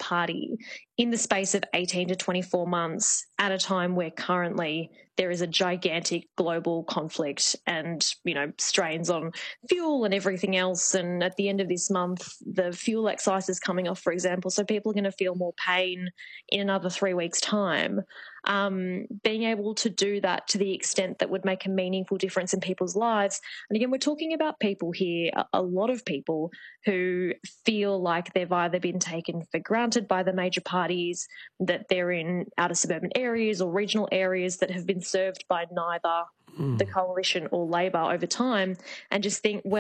party in the space of 18 to 24 months at a time where currently there is a gigantic global conflict and, strains on fuel and everything else. And at the end of this month, the fuel excise is coming off, for example, so people are going to feel more pain in another 3 weeks' time. Being able to do that to the extent that would make a meaningful difference in people's lives. And again, we're talking about people here, a lot of people who feel like they've either been taken for granted by the major parties, that they're in outer suburban areas or regional areas that have been served by neither the coalition or Labor over time, and just think,